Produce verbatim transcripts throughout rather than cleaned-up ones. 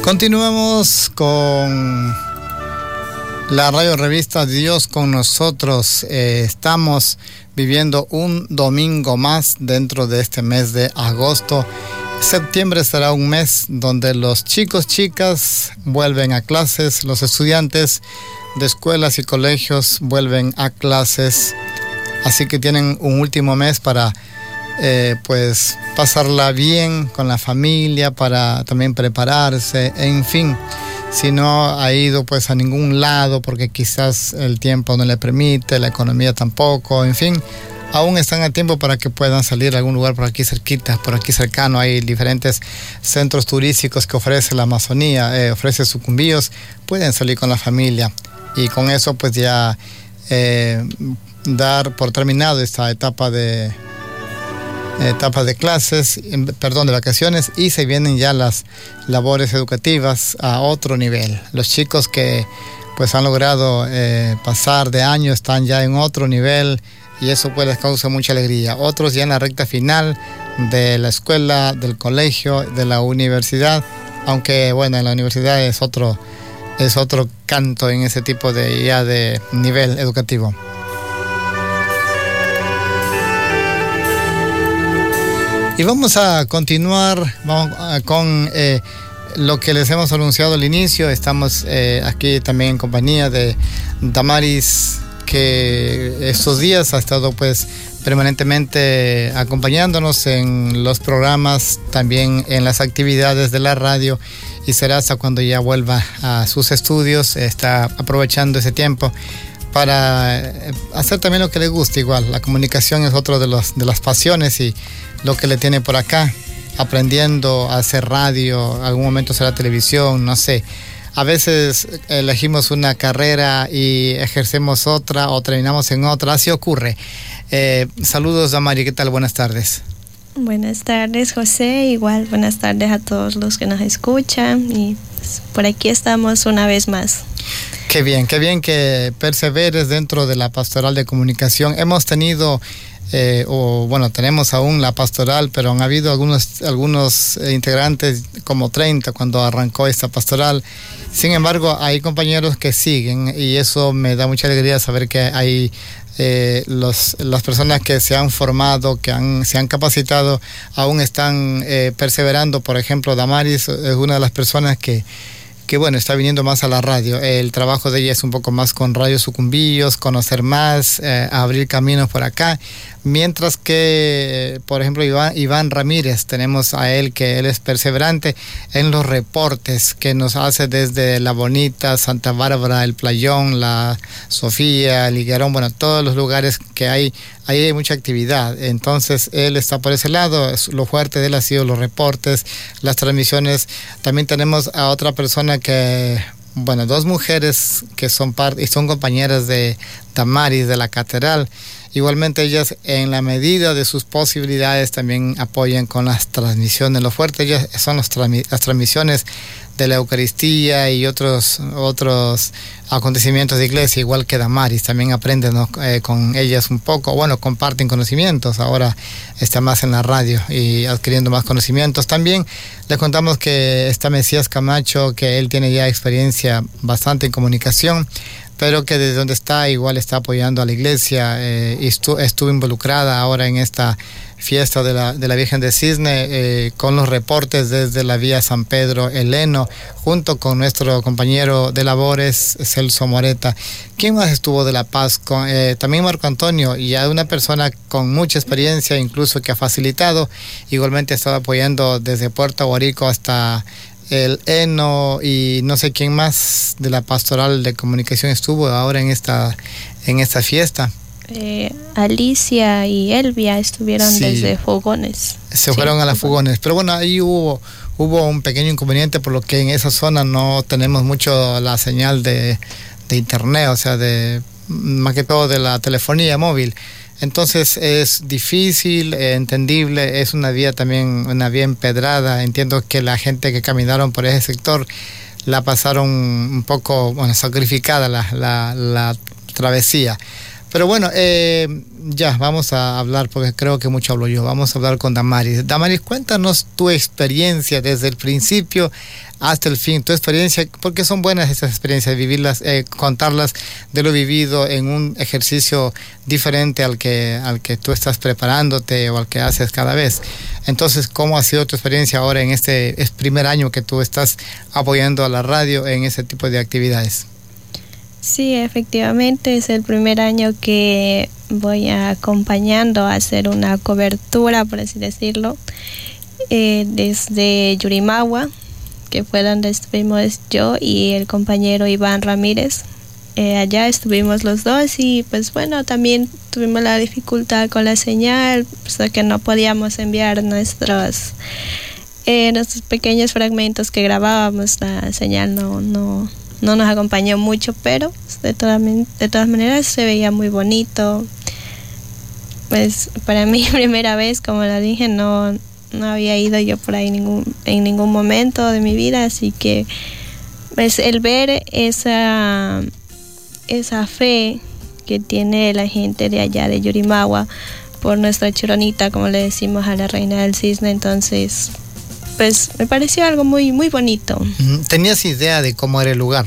Continuamos con la radio revista Dios con nosotros. Eh, estamos viviendo un domingo más dentro de este mes de agosto. Septiembre será un mes donde los chicos, chicas vuelven a clases, los estudiantes de escuelas y colegios vuelven a clases. Así que tienen un último mes para Eh, pues pasarla bien con la familia, para también prepararse, en fin, si no ha ido pues a ningún lado porque quizás el tiempo no le permite, la economía tampoco, en fin, aún están a tiempo para que puedan salir a algún lugar por aquí cerquita, por aquí cercano. Hay diferentes centros turísticos que ofrece la Amazonía, eh, ofrece sucumbíos, pueden salir con la familia y con eso pues ya eh, dar por terminado esta etapa de etapa de clases, perdón, de vacaciones, y se vienen ya las labores educativas a otro nivel. Los chicos que pues han logrado eh, pasar de año están ya en otro nivel y eso pues les causa mucha alegría. Otros ya en la recta final de la escuela, del colegio, de la universidad, aunque bueno, en la universidad es otro, es otro canto en ese tipo de ya de nivel educativo. Y vamos a continuar vamos, con eh, lo que les hemos anunciado al inicio. Estamos eh, aquí también en compañía de Damaris, que estos días ha estado pues permanentemente acompañándonos en los programas, también en las actividades de la radio, y será hasta cuando ya vuelva a sus estudios. Está aprovechando ese tiempo para hacer también lo que le gusta. Igual, la comunicación es otro de, los, de las pasiones y lo que le tiene por acá, aprendiendo a hacer radio, algún momento será televisión, no sé. A veces elegimos una carrera y ejercemos otra o terminamos en otra, así ocurre. Eh, saludos, Damari, ¿qué tal? Buenas tardes. Buenas tardes, José. Igual, buenas tardes a todos los que nos escuchan y pues, por aquí estamos una vez más. Qué bien, qué bien que perseveres dentro de la pastoral de comunicación. Hemos tenido... Eh, o bueno, tenemos aún la pastoral, pero han habido algunos, algunos integrantes, como treinta cuando arrancó esta pastoral. Sin embargo, hay compañeros que siguen y eso me da mucha alegría saber que hay eh, los, las personas que se han formado, que han, se han capacitado, aún están eh, perseverando. Por ejemplo, Damaris es una de las personas que que bueno, está viniendo más a la radio. El trabajo de ella es un poco más con Radio Sucumbíos, conocer más, eh, abrir caminos por acá. Mientras que, por ejemplo, Iván, Iván Ramírez, tenemos a él que él es perseverante en los reportes que nos hace desde La Bonita, Santa Bárbara, El Playón, La Sofía, El Higuerón, bueno, todos los lugares que hay, ahí hay mucha actividad. Entonces, él está por ese lado. Lo fuerte de él ha sido los reportes, las transmisiones. También tenemos a otra persona que, bueno, dos mujeres que son parte y son compañeras de Damaris, de la Catedral. Igualmente ellas, en la medida de sus posibilidades, también apoyan con las transmisiones. Lo fuerte ellas son los transmi- las transmisiones de la Eucaristía y otros otros acontecimientos de iglesia, igual que Damaris. También aprenden, ¿no? eh, con ellas un poco, bueno, comparten conocimientos. Ahora está más en la radio y adquiriendo más conocimientos. También les contamos que está Mesías Camacho, que él tiene ya experiencia bastante en comunicación, pero que desde donde está igual está apoyando a la iglesia, eh, y estu- estuvo involucrada ahora en esta fiesta de la, de la Virgen de Cisne, eh, con los reportes desde la vía San Pedro Heleno, junto con nuestro compañero de labores, Celso Moreta. ¿Quién más estuvo de La Paz? Con, eh, también Marco Antonio, y ya una persona con mucha experiencia, incluso que ha facilitado, igualmente ha estado apoyando desde Puerto Guarico hasta el Eno, y no sé quién más de la pastoral de comunicación estuvo ahora en esta, en esta fiesta. Eh, Alicia y Elvia estuvieron sí. desde Fogones. Se fueron sí, a las Fogones. Pero bueno, ahí hubo, hubo un pequeño inconveniente, por lo que en esa zona no tenemos mucho la señal de, de internet, o sea, de más que todo de la telefonía móvil. Entonces es difícil, eh, entendible, es una vía también, una vía empedrada. Entiendo que la gente que caminaron por ese sector la pasaron un poco, bueno, sacrificada la, la, la travesía. Pero bueno, eh, ya, vamos a hablar, porque creo que mucho hablo yo, vamos a hablar con Damaris. Damaris, cuéntanos tu experiencia desde el principio hasta el fin, tu experiencia, porque son buenas esas experiencias, vivirlas, eh, contarlas de lo vivido en un ejercicio diferente al que, al que tú estás preparándote o al que haces cada vez. Entonces, ¿cómo ha sido tu experiencia ahora en este, este primer año que tú estás apoyando a la radio en ese tipo de actividades? Sí, efectivamente es el primer año que voy acompañando a hacer una cobertura, por así decirlo, eh, desde Yurimaguas, que fue donde estuvimos yo y el compañero Iván Ramírez. Eh, allá estuvimos los dos y pues bueno, también tuvimos la dificultad con la señal, pues, que no podíamos enviar nuestros, eh, nuestros pequeños fragmentos que grabábamos. La señal no... no No nos acompañó mucho, pero de todas, de todas maneras se veía muy bonito. Pues para mí, primera vez, como lo dije, no, no había ido yo por ahí ningún, en ningún momento de mi vida, así que pues el ver esa, esa fe que tiene la gente de allá de Yurimaguas por nuestra Chironita, como le decimos a la reina del cisne, entonces pues me pareció algo muy muy bonito. ¿Tenías idea de cómo era el lugar?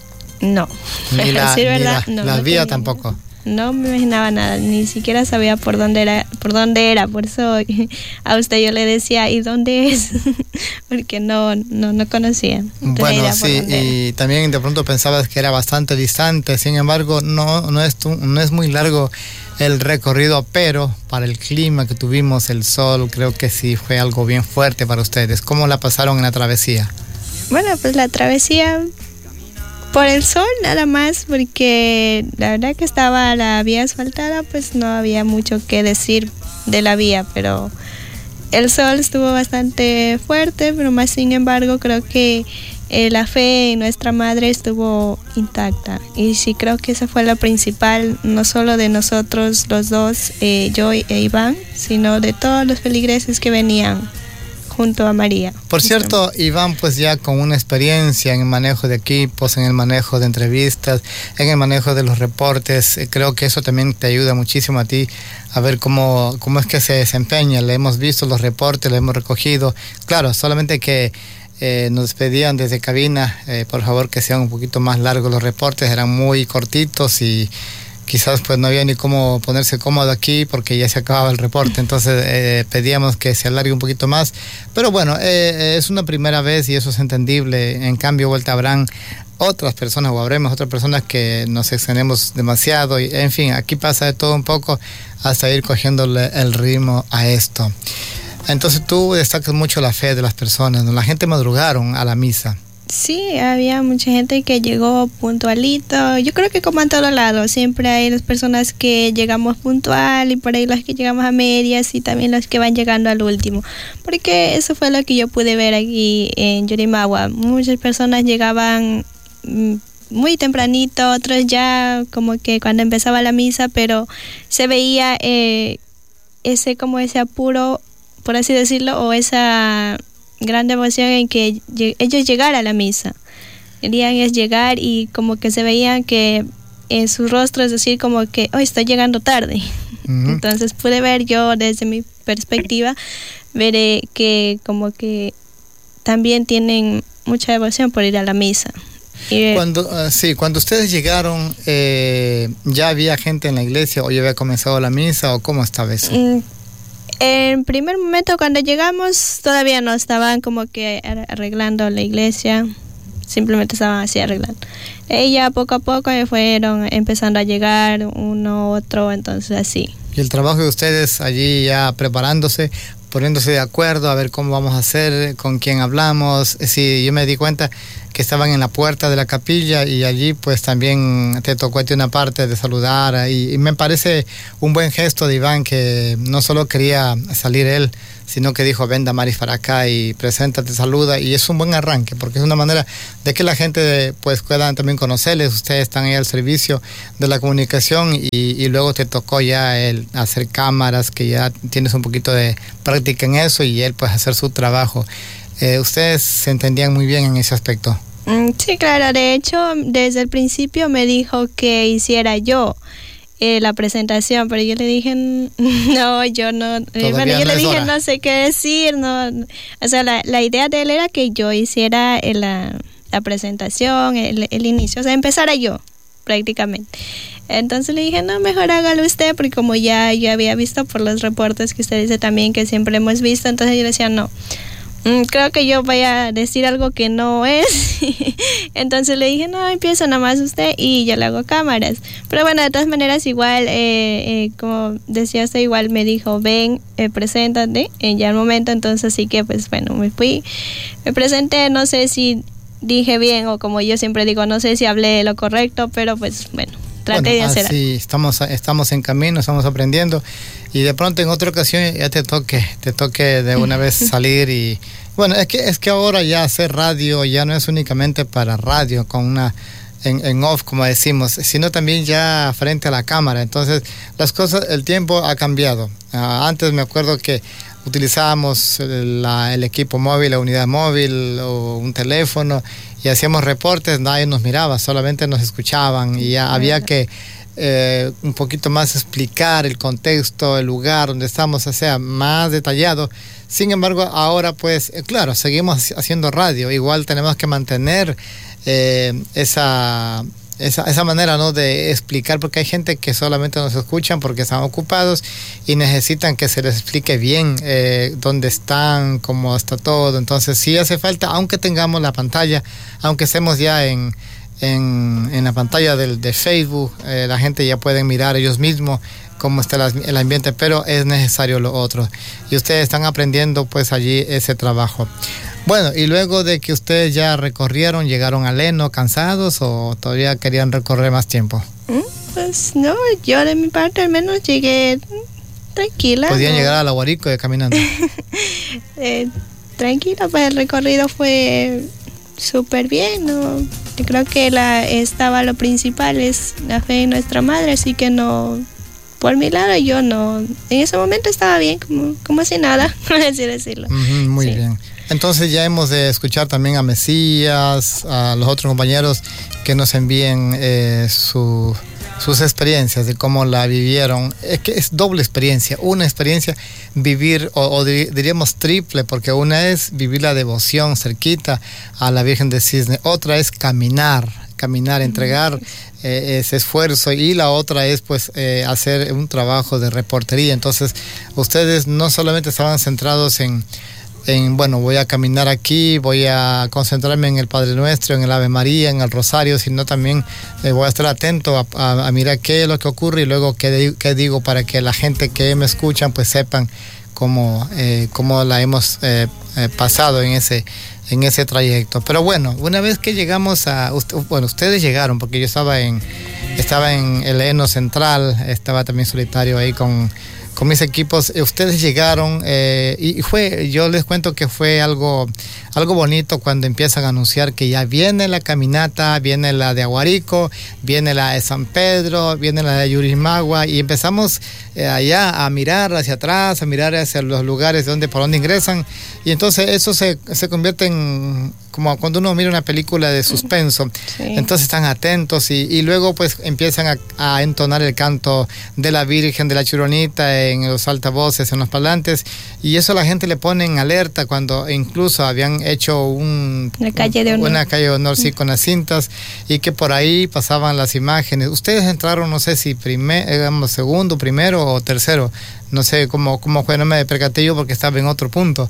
No. Ni la, sí, ¿verdad? Ni la, no, la no vía tenía, tampoco. No me imaginaba nada, ni siquiera sabía por dónde era, por dónde era, por eso a usted yo le decía, ¿y dónde es? Porque no, no, no conocía. No bueno, sí, y era. También de pronto pensabas que era bastante distante, sin embargo, no, no es, no es muy largo el recorrido, pero para el clima que tuvimos, el sol, creo que sí fue algo bien fuerte para ustedes. ¿Cómo la pasaron en la travesía? Bueno, pues la travesía por el sol nada más, porque la verdad que estaba la vía asfaltada, pues no había mucho que decir de la vía, pero el sol estuvo bastante fuerte, pero más sin embargo creo que eh, la fe en nuestra madre estuvo intacta, y sí creo que esa fue la principal, no solo de nosotros los dos, eh, yo e Iván, sino de todos los feligreses que venían junto a María. Por cierto, Iván, pues ya con una experiencia en el manejo de equipos, en el manejo de entrevistas, en el manejo de los reportes, eh, creo que eso también te ayuda muchísimo a ti a ver cómo, cómo es que se desempeña. Le hemos visto los reportes, le hemos recogido. Claro, solamente que eh, nos pedían desde cabina, eh, por favor que sean un poquito más largos los reportes, eran muy cortitos y quizás pues no había ni cómo ponerse cómodo aquí porque ya se acababa el reporte, entonces eh, pedíamos que se alargue un poquito más, pero bueno, eh, es una primera vez y eso es entendible. En cambio, vuelta habrán otras personas o habremos otras personas que nos extendemos demasiado y en fin, aquí pasa de todo un poco hasta ir cogiéndole el ritmo a esto. Entonces tú destacas mucho la fe de las personas, ¿no? La gente madrugaron a la misa. Sí, había mucha gente que llegó puntualito. Yo creo que como en todos lados, siempre hay las personas que llegamos puntual y por ahí las que llegamos a medias y también las que van llegando al último. Porque eso fue lo que yo pude ver aquí en Yurimaguas. Muchas personas llegaban muy tempranito, otros ya como que cuando empezaba la misa, pero se veía eh, ese como ese apuro, por así decirlo, o esa gran devoción en que ellos llegaran a la misa. Querían es llegar y como que se veían que en sus rostros decir como que hoy oh, estoy llegando tarde. Uh-huh. Entonces pude ver yo desde mi perspectiva, veré que como que también tienen mucha devoción por ir a la misa. Y, cuando uh, sí, cuando ustedes llegaron, eh, ¿ya había gente en la iglesia o ya había comenzado la misa o cómo estaba eso? Mm, En primer momento cuando llegamos todavía no estaban como que arreglando la iglesia, simplemente estaban así arreglando. Y ya poco a poco fueron empezando a llegar uno otro, entonces así. Y el trabajo de ustedes allí ya preparándose, poniéndose de acuerdo a ver cómo vamos a hacer, con quién hablamos. Sí, yo me di cuenta que estaban en la puerta de la capilla y allí pues también te tocó a ti una parte de saludar y, y me parece un buen gesto de Iván, que no solo quería salir él, sino que dijo ven Damaris para acá y preséntate, saluda, y es un buen arranque porque es una manera de que la gente pues pueda también conocerles. Ustedes están ahí al servicio de la comunicación y, y luego te tocó ya el hacer cámaras, que ya tienes un poquito de práctica en eso, y él pues hacer su trabajo. Eh, ¿Ustedes se entendían muy bien en ese aspecto? Sí, claro, de hecho desde el principio me dijo que hiciera yo eh, la presentación, pero yo le dije, no, yo no, eh, bueno, yo no le dije, hora. no sé qué decir, no, o sea, la, la idea de él era que yo hiciera el, la, la presentación, el, el inicio, o sea, empezara yo, prácticamente. Entonces le dije, no, mejor hágalo usted, porque como ya yo había visto por los reportes que usted dice también, que siempre hemos visto, entonces yo le decía, no, creo que yo voy a decir algo que no es. Entonces le dije, no, empieza nomás usted y yo le hago cámaras. Pero bueno, de todas maneras igual, eh, eh, como decía usted, igual me dijo, ven, eh, preséntate en ya el momento. Entonces así que pues bueno, me fui, me presenté, no sé si dije bien o como yo siempre digo, no sé si hablé lo correcto, pero pues bueno, traté bueno, de hacer así algo. estamos, estamos en camino, estamos aprendiendo y de pronto en otra ocasión ya te toque, te toque de una vez salir y bueno, es que es que ahora ya hacer radio ya no es únicamente para radio con una en, en off como decimos, sino también ya frente a la cámara. Entonces las cosas, el tiempo ha cambiado. Uh, antes me acuerdo que utilizábamos la, el equipo móvil, la unidad móvil o un teléfono y hacíamos reportes, nadie nos miraba, solamente nos escuchaban y ya había que eh, un poquito más explicar el contexto, el lugar donde estamos, o sea, más detallado. Sin embargo, ahora pues, eh, claro, seguimos haciendo radio, igual tenemos que mantener eh, esa... Esa, esa manera, ¿no?, de explicar, porque hay gente que solamente nos escuchan porque están ocupados y necesitan que se les explique bien eh, dónde están, cómo está todo. Entonces sí hace falta, aunque tengamos la pantalla, aunque estemos ya en, en, en la pantalla del, de Facebook, eh, la gente ya puede mirar ellos mismos cómo está el ambiente, pero es necesario lo otro. Y ustedes están aprendiendo pues allí ese trabajo. Bueno, y luego de que ustedes ya recorrieron, ¿llegaron a Leno cansados o todavía querían recorrer más tiempo? Pues no, yo de mi parte al menos llegué tranquila. ¿Podían ¿no? llegar a la Guarico caminando? eh, tranquila, pues el recorrido fue súper bien, ¿no? Yo creo que la, estaba lo principal, es la fe en nuestra madre, así que no... Por mi lado yo no, en ese momento estaba bien, como, como si nada, por así decirlo. Uh-huh, muy sí. bien. Entonces ya hemos de escuchar también a Mesías, a los otros compañeros que nos envíen eh, su, sus experiencias de cómo la vivieron. Es que es doble experiencia, una experiencia vivir, o, o diríamos triple, porque una es vivir la devoción cerquita a la Virgen de Cisne, otra es caminar, caminar, entregar eh, ese esfuerzo, y la otra es pues eh, hacer un trabajo de reportería. Entonces ustedes no solamente estaban centrados en, en bueno, voy a caminar aquí, voy a concentrarme en el Padre Nuestro, en el Ave María, en el Rosario, sino también eh, voy a estar atento a, a, a mirar qué es lo que ocurre y luego qué, qué digo para que la gente que me escuchan pues sepan cómo, eh, cómo la hemos eh, eh, pasado en ese en ese trayecto. Pero bueno, una vez que llegamos a, bueno, ustedes llegaron, porque yo estaba en, estaba en el Eno Central, estaba también solitario ahí con, con mis equipos. Ustedes llegaron eh, y fue, yo les cuento que fue algo, algo bonito cuando empiezan a anunciar que ya viene la caminata, viene la de Aguarico, viene la de San Pedro, viene la de Yurimaguas, y empezamos eh, allá a mirar hacia atrás, a mirar hacia los lugares donde, por donde ingresan, y entonces eso se, se convierte en como cuando uno mira una película de suspenso. Sí. Entonces están atentos y, y luego pues empiezan a, a entonar el canto de la Virgen de la Churonita en los altavoces, en los parlantes, y eso la gente le pone en alerta cuando incluso habían hecho un, una calle de honor, una calle de honor sí, con las cintas, y que por ahí pasaban las imágenes. Ustedes entraron, no sé si primer, digamos, segundo, primero o tercero, no sé cómo, cómo fue, no me percaté yo porque estaba en otro punto.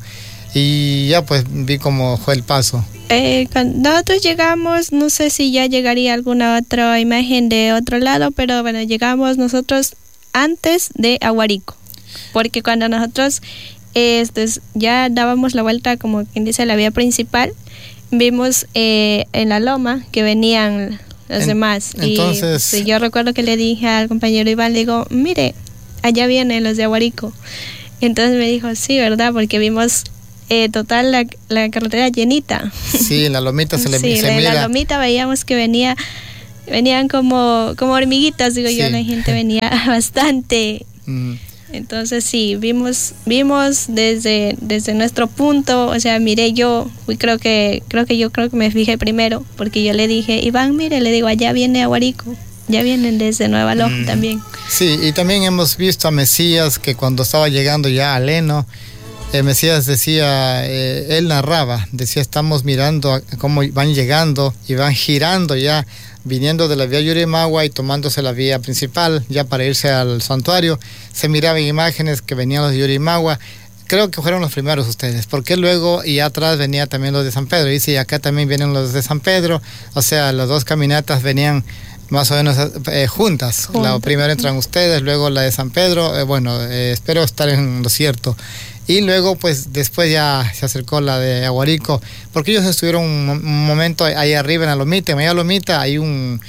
Y ya pues vi cómo fue el paso. Eh, cuando nosotros llegamos, no sé si ya llegaría alguna otra imagen de otro lado, pero bueno, llegamos nosotros antes de Aguarico, porque cuando nosotros eh, pues, ya dábamos la vuelta, como quien dice, a la vía principal, vimos eh, en la loma que venían los en, demás. Entonces... Y pues, yo recuerdo que le dije al compañero Iván, le digo, mire, allá vienen los de Aguarico. Y entonces me dijo, sí, ¿verdad? Porque vimos... Eh, total la, la carretera llenita. Sí, en la lomita se le sí, se en mira. la lomita veíamos que venía venían como como hormiguitas, digo sí. yo, la gente venía bastante. Mm. Entonces sí, vimos vimos desde desde nuestro punto, o sea, miré yo, y creo que creo que yo creo que me fijé primero, porque yo le dije, Iván, mire, le digo, allá viene Aguarico. Ya vienen desde Nueva Loja mm. también. Sí, y también hemos visto a Mesías que cuando estaba llegando ya a Leno, eh, Mesías decía, eh, él narraba, decía, estamos mirando cómo van llegando y van girando ya, viniendo de la vía Yurimagua y tomándose la vía principal ya para irse al santuario. Se miraban imágenes que venían los de Yurimagua. Creo que fueron los primeros ustedes, porque luego y atrás venía también los de San Pedro. Y sí, acá también vienen los de San Pedro, o sea, las dos caminatas venían más o menos eh, juntas. Juntas. La primera entran ustedes, luego la de San Pedro. Eh, bueno, eh, espero estar en lo cierto. Y luego, pues, después ya se acercó la de Aguarico, porque ellos estuvieron un, un momento ahí arriba en la lomita. En la lomita hay un...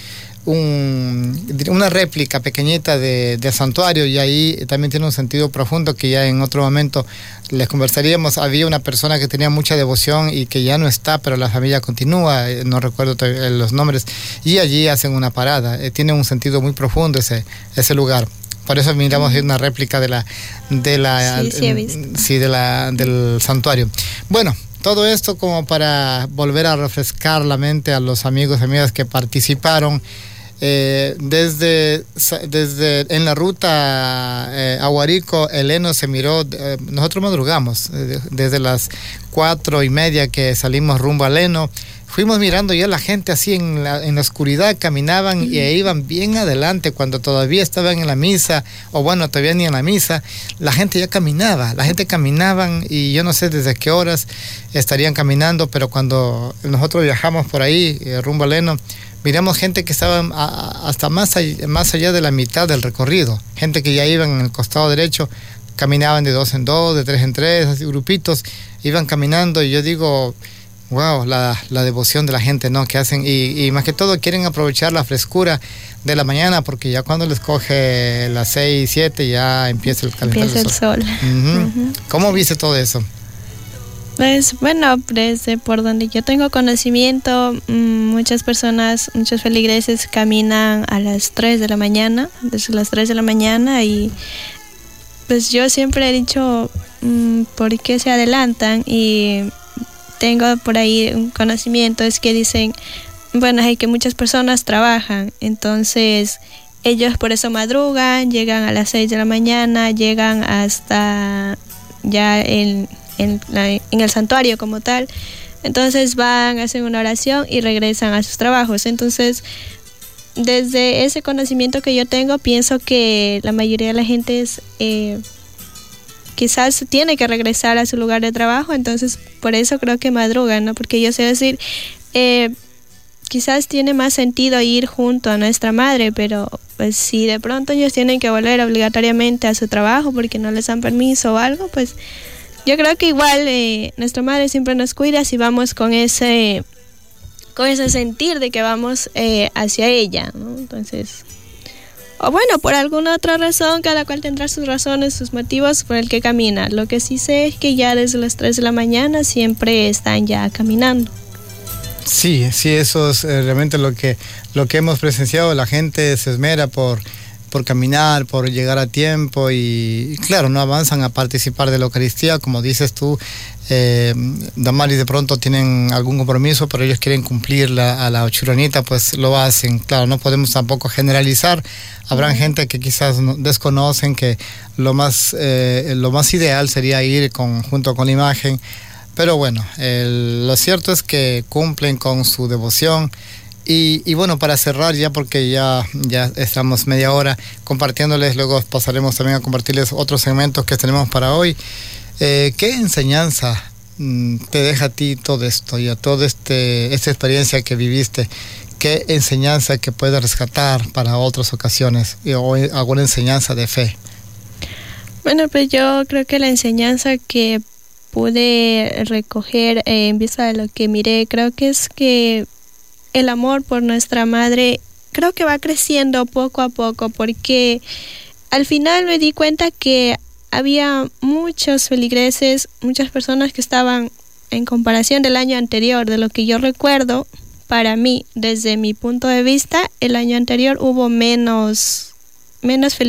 Un, una réplica pequeñita de, de santuario, y ahí también tiene un sentido profundo que ya en otro momento les conversaríamos. Había una persona que tenía mucha devoción y que ya no está, pero la familia continúa, no recuerdo los nombres, y allí hacen una parada. Eh, tiene un sentido muy profundo ese, ese lugar. Por eso miramos mm. una réplica de la, de la, sí, sí, he visto. Sí, de la, del santuario. Bueno, todo esto como para volver a refrescar la mente a los amigos y amigas que participaron. Eh, desde, desde en la ruta eh, Aguarico, el Leno se miró, eh, nosotros madrugamos, eh, desde las cuatro y media que salimos rumbo a Leno, fuimos mirando ya la gente así en la, en la oscuridad, caminaban y iban bien adelante cuando todavía estaban en la misa, o bueno, todavía ni en la misa, la gente ya caminaba, la gente caminaban y yo no sé desde qué horas estarían caminando, pero cuando nosotros viajamos por ahí, eh, rumbo a Leno, miramos gente que estaba a, hasta más allá, más allá de la mitad del recorrido, gente que ya iban en el costado derecho, caminaban de dos en dos, de tres en tres, así grupitos, iban caminando, y yo digo, wow, la, la devoción de la gente, ¿no? Que hacen, y, y más que todo quieren aprovechar la frescura de la mañana, porque ya cuando les coge las seis, siete, ya empieza el calentar empieza del sol. el sol. Uh-huh. Uh-huh. ¿Cómo viste todo eso? Pues bueno, desde por donde yo tengo conocimiento, muchas personas, muchos feligreses caminan a las tres de la mañana, desde las tres de la mañana, y pues yo siempre he dicho, ¿por qué se adelantan? Y tengo por ahí un conocimiento, es que dicen, bueno, hay que muchas personas trabajan, entonces ellos por eso madrugan, llegan a las seis de la mañana, llegan hasta ya el... En, la, en el santuario como tal, entonces van, hacen una oración y regresan a sus trabajos. Entonces, desde ese conocimiento que yo tengo, pienso que la mayoría de la gente es, eh, quizás tiene que regresar a su lugar de trabajo, entonces por eso creo que madrugan, ¿no? Porque yo sé decir, eh, quizás tiene más sentido ir junto a nuestra madre, pero pues si de pronto ellos tienen que volver obligatoriamente a su trabajo porque no les dan permiso o algo, pues yo creo que igual eh, nuestra madre siempre nos cuida si vamos con ese con ese sentir de que vamos eh, hacia ella, ¿no? Entonces, o bueno, por alguna otra razón, cada cual tendrá sus razones, sus motivos por el que camina. Lo que sí sé es que ya desde las tres de la mañana siempre están ya caminando. Sí, sí, eso es eh, realmente lo que, lo que hemos presenciado. La gente se esmera por... por caminar, por llegar a tiempo, y, y claro, no avanzan a participar de la Eucaristía, como dices tú. eh, Damaris de pronto tienen algún compromiso, pero ellos quieren cumplir la, a la ochuranita, pues lo hacen. Claro, no podemos tampoco generalizar, habrán uh-huh. gente que quizás no, desconocen que lo más, eh, lo más ideal sería ir con, junto con la imagen, pero bueno, el, lo cierto es que cumplen con su devoción. Y, y bueno, para cerrar ya, porque ya, ya estamos media hora compartiéndoles, luego pasaremos también a compartirles otros segmentos que tenemos para hoy. Eh, ¿Qué enseñanza mm, te deja a ti todo esto, ya toda este, esta experiencia que viviste? ¿Qué enseñanza que puedes rescatar para otras ocasiones, o alguna enseñanza de fe? Bueno, pues yo creo que la enseñanza que pude recoger eh, en vista de lo que miré, creo que es que el amor por nuestra madre creo que va creciendo poco a poco, porque al final me di cuenta que había muchos feligreses, muchas personas que estaban, en comparación del año anterior, de lo que yo recuerdo, para mí, desde mi punto de vista, el año anterior hubo menos, menos feligreses.